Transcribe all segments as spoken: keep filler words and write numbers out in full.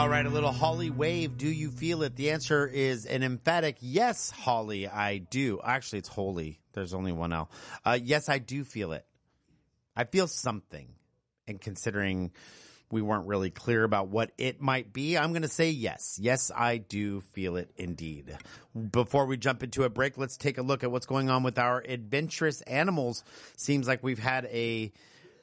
All right, a little Holly Wave. Do you feel it? The answer is an emphatic yes, Holly, I do. Actually, it's Holy. There's only one L. Uh, yes, I do feel it. I feel something. And considering we weren't really clear about what it might be, I'm going to say yes. Yes, I do feel it indeed. Before we jump into a break, let's take a look at what's going on with our adventurous animals. Seems like we've had a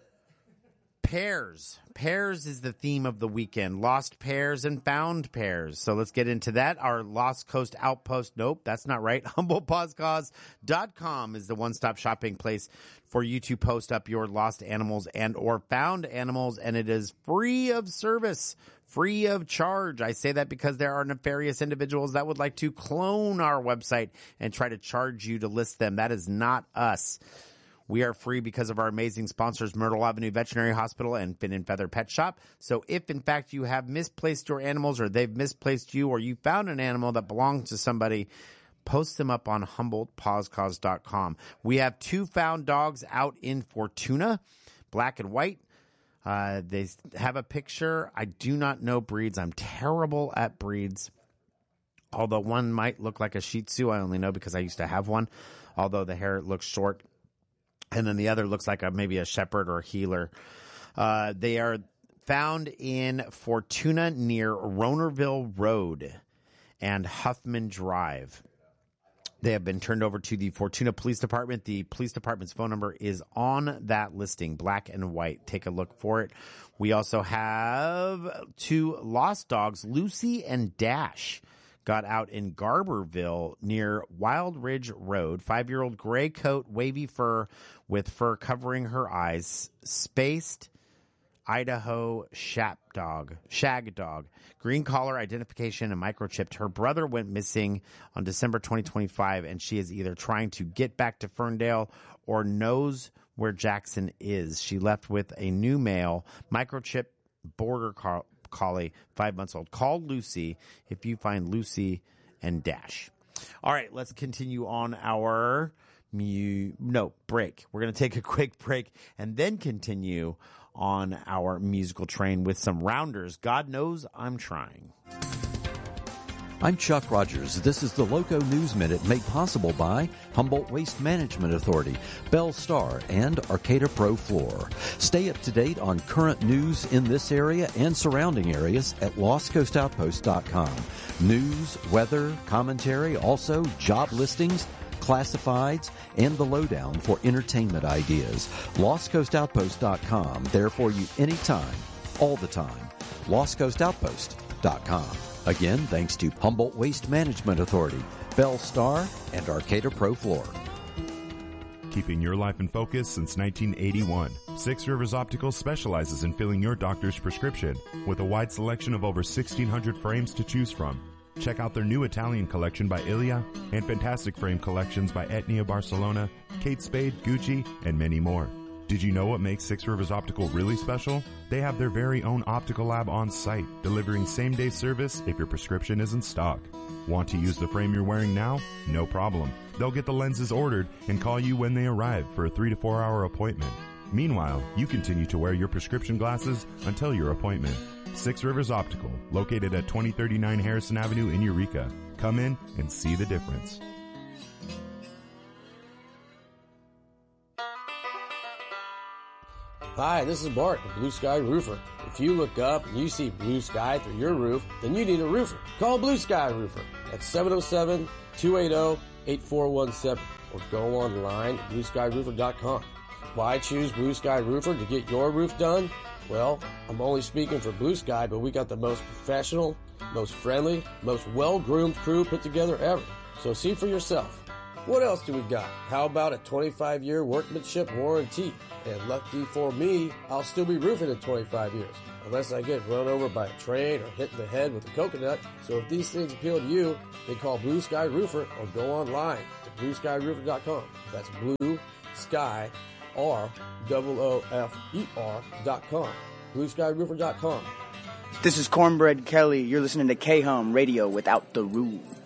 pairs. Pairs is the theme of the weekend. Lost pairs and found pairs. So let's get into that. Our Lost Coast Outpost. Nope, that's not right. Humboldt Paws Cause dot com is the one-stop shopping place for you to post up your lost animals and or found animals, and it is free of service, free of charge. I say that because there are nefarious individuals that would like to clone our website and try to charge you to list them. That is not us. We are free because of our amazing sponsors, Myrtle Avenue Veterinary Hospital and Fin and Feather Pet Shop. So if, in fact, you have misplaced your animals or they've misplaced you or you found an animal that belongs to somebody, post them up on Humboldt Paws Cause dot com. We have two found dogs out in Fortuna, black and white. Uh, they have a picture. I do not know breeds. I'm terrible at breeds. Although one might look like a Shih Tzu. I only know because I used to have one, although the hair looks short. And then the other looks like a, maybe a shepherd or a healer. Uh, they are found in Fortuna near Ronerville Road and Huffman Drive. They have been turned over to the Fortuna Police Department. The police department's phone number is on that listing, black and white. Take a look for it. We also have two lost dogs, Lucy and Dash. Got out in Garberville near Wild Ridge Road. Five-year-old gray coat, wavy fur with fur covering her eyes. Spaced Idaho shap dog, shag dog. Green collar, identification, and microchipped. Her brother went missing on December twenty twenty-five, and she is either trying to get back to Ferndale or knows where Jackson is. She left with a new male, microchip border collie. Collie, five months old. Call Lucy if you find Lucy and Dash. All right, let's continue on our mu- no break. We're going to take a quick break and then continue on our musical train with some rounders. God knows I'm trying. I'm Chuck Rogers. This is the Loco News Minute made possible by Humboldt Waste Management Authority, Bell Star, and Arcata Pro Floor. Stay up to date on current news in this area and surrounding areas at lost coast outpost dot com. News, weather, commentary, also job listings, classifieds, and the lowdown for entertainment ideas. lost coast outpost dot com. There for you anytime, all the time. lost coast outpost dot com. Again, thanks to Humboldt Waste Management Authority, Bell Star, and Arcata Pro Floor. Keeping your life in focus since nineteen eighty-one, Six Rivers Optical specializes in filling your doctor's prescription with a wide selection of over sixteen hundred frames to choose from. Check out their new Italian collection by Ilia and fantastic frame collections by Etnia Barcelona, Kate Spade, Gucci, and many more. Did you know what makes Six Rivers Optical really special? They have their very own optical lab on site, delivering same-day service if your prescription is in stock. Want to use the frame you're wearing now? No problem. They'll get the lenses ordered and call you when they arrive for a three to four hour appointment. Meanwhile, you continue to wear your prescription glasses until your appointment. Six Rivers Optical, located at twenty thirty-nine Harrison Avenue in Eureka. Come in and see the difference. Hi, this is Bart, the Blue Sky Roofer. If you look up and you see blue sky through your roof, then you need a roofer. Call Blue Sky Roofer at seven oh seven, two eight oh, eight four one seven or go online at blue sky roofer dot com. Why choose Blue Sky Roofer to get your roof done? Well, I'm only speaking for Blue Sky, but we got the most professional, most friendly, most well-groomed crew put together ever. So see for yourself. What else do we got? How about a twenty-five year workmanship warranty? And lucky for me, I'll still be roofing in twenty-five years, unless I get run over by a train or hit in the head with a coconut. So if these things appeal to you, then call Blue Sky Roofer or go online to blue sky roofer dot com. That's Blue Sky, R O O F E R dot com. blue sky roofer dot com. This is Cornbread Kelly. You're listening to K-Hum Radio without the rules.